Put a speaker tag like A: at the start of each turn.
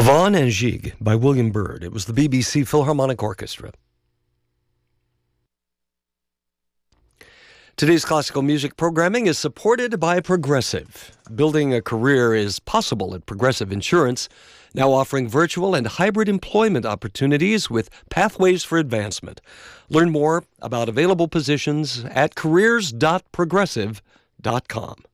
A: Avant and Gigue by William Byrd. It was the BBC Philharmonic Orchestra. Today's classical music programming is supported by Progressive. Building a career is possible at Progressive Insurance, now offering virtual and hybrid employment opportunities with pathways for advancement. Learn more about available positions at careers.progressive.com.